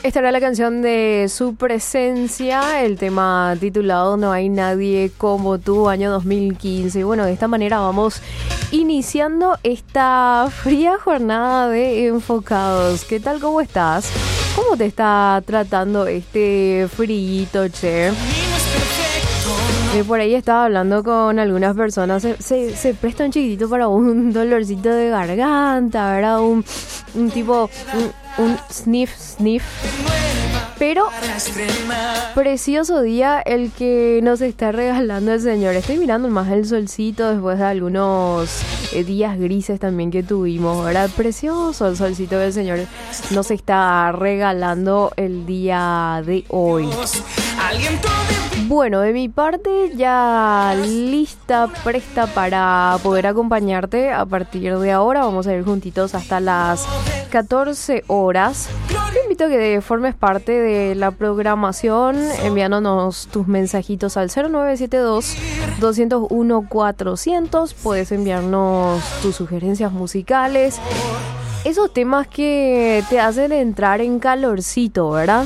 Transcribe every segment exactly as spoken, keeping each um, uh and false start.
Esta era la canción de Su Presencia, el tema titulado No hay nadie como tú, año dos mil quince. Y bueno, de esta manera vamos iniciando esta fría jornada de Enfocados. ¿Qué tal? ¿Cómo estás? ¿Cómo te está tratando este frío, che? Eh, por ahí estaba hablando con algunas personas. Se, se, se presta un chiquitito para un dolorcito de garganta, ¿verdad? Un, un tipo... Un, un sniff, sniff. Pero precioso día el que nos está regalando el Señor. Estoy mirando más el solcito después de algunos eh, días grises también que tuvimos, ¿verdad? Precioso el solcito del Señor nos está regalando el día de hoy. Bueno, de mi parte ya lista, presta para poder acompañarte a partir de ahora. Vamos a ir juntitos hasta las catorce horas. Te invito a que formes parte de la programación enviándonos tus mensajitos al cero nueve siete dos, dos cero uno, cuatrocientos. Puedes enviarnos tus sugerencias musicales, esos temas que te hacen entrar en calorcito, ¿verdad?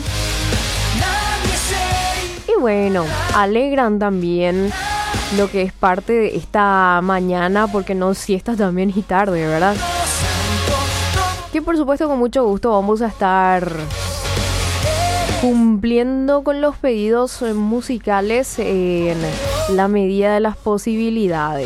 Y bueno, alegran también lo que es parte de esta mañana, porque no siesta también y tarde, ¿verdad? Que por supuesto con mucho gusto vamos a estar cumpliendo con los pedidos musicales en la medida de las posibilidades.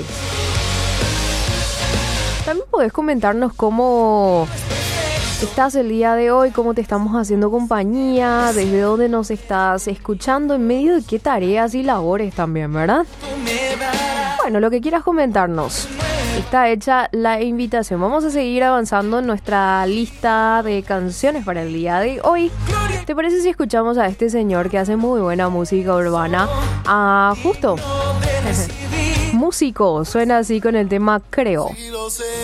También podés comentarnos cómo estás el día de hoy, cómo te estamos haciendo compañía, desde dónde nos estás escuchando, en medio de qué tareas y labores también, ¿verdad? Bueno, lo que quieras comentarnos. Está hecha la invitación. Vamos a seguir avanzando en nuestra lista de canciones para el día de hoy. ¿Te parece si escuchamos a este señor que hace muy buena música urbana? Ah, justo. Músico, suena así con el tema Creo.